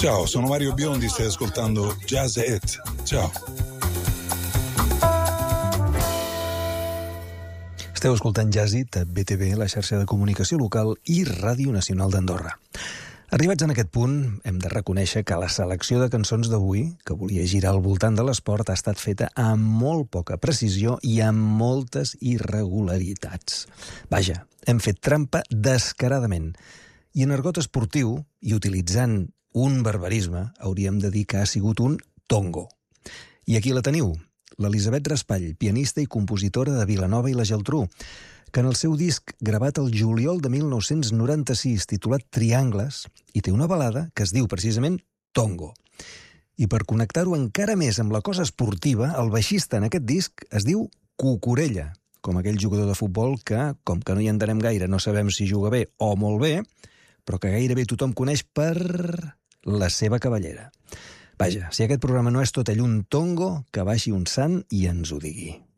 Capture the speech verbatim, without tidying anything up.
Ciao, sono Mario Biondi, stai ascoltando Jazz It. Ciao. Esteu escoltant Jazz It a B T V, la xarxa de comunicació local i Ràdio Nacional d'Andorra. Arribats en aquest punt, hem de reconèixer que la selecció de cançons d'avui, que volia girar al voltant de l'esport, ha estat feta amb molt poca precisió i amb moltes irregularitats. Vaja, hem fet trampa descaradament. I en argot esportiu, i utilitzant un barbarisme, hauríem de dir que ha sigut un tongo. I aquí la teniu, l'Elisabet Raspall, pianista i compositora de Vilanova i la Geltrú, que en el seu disc gravat el juliol de mil nou-cents noranta-sis, titulat Triangles, hi té una balada que es diu precisament Tongo. I per connectar-ho encara més amb la cosa esportiva, el baixista en aquest disc es diu Cucurella, com aquell jugador de futbol que, com que no hi entenem gaire, no sabem si juga bé o molt bé, però que gairebé tothom coneix per la seva cabellera. Vaja, si aquest programa no és tot ell un tongo, que baixi un sant i ens ho digui.